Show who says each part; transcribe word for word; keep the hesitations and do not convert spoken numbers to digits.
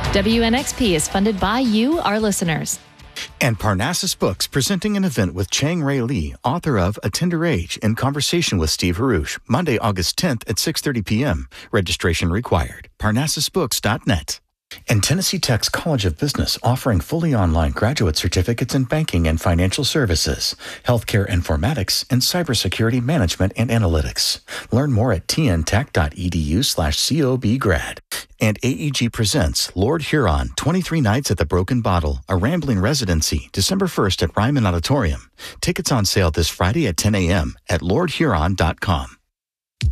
Speaker 1: W N X P is funded by you, our listeners.
Speaker 2: And Parnassus Books presenting an event with Chang Ray Lee, author of A Tender Age, in conversation with Steve Haruch, Monday, August tenth at six thirty p.m. Registration required. Parnassus Books dot net. And Tennessee Tech's College of Business offering fully online graduate certificates in banking and financial services, healthcare informatics, and cybersecurity management and analytics. Learn more at t n tech dot e d u slash c o b grad. And A E G presents Lord Huron, twenty-three Nights at the Broken Bottle, a rambling residency, December first at Ryman Auditorium. Tickets on sale this Friday at ten a.m. at lord huron dot com.